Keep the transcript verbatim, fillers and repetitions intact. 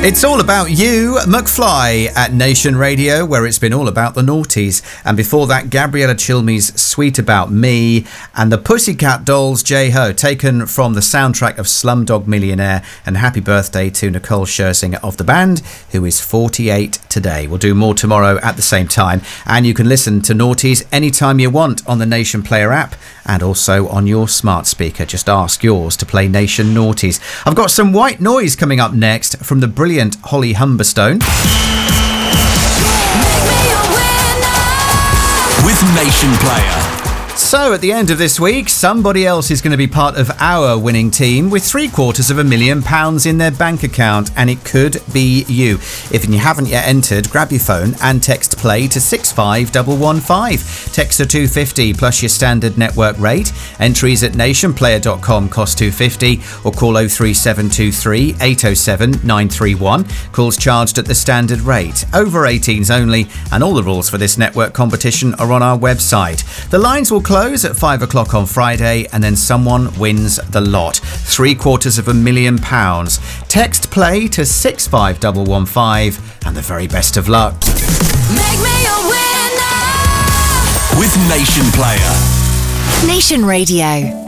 It's all about you, McFly, at Nation Radio, where it's been all about the noughties. And before that, Gabriella Chilmey's Sweet About Me, and the Pussycat Dolls' J-Ho, taken from the soundtrack of Slumdog Millionaire. And happy birthday to Nicole Scherzinger of the band, who is forty-eight today. We'll do more tomorrow at the same time. And you can listen to Naughties anytime you want on the Nation Player app and also on your smart speaker. Just ask yours to play Nation Naughties. I've got some white noise coming up next from the brilliant Holly Humberstone. With Nation Player. So at the end of this week, somebody else is going to be part of our winning team with three quarters of a million pounds in their bank account, and it could be you. If you haven't yet entered, grab your phone and text play to six five one one five. Text to two fifty plus your standard network rate. Entries at nationplayer dot com cost two fifty, or call oh three seven two three eight oh seven nine three one. Calls charged at the standard rate. Over eighteens only, and all the rules for this network competition are on our website. The lines will close at five o'clock on Friday, and then someone wins the lot. Three quarters of a million pounds. Text play to six five one one five, and the very best of luck. Make me a winner with Nation Player. Nation Radio.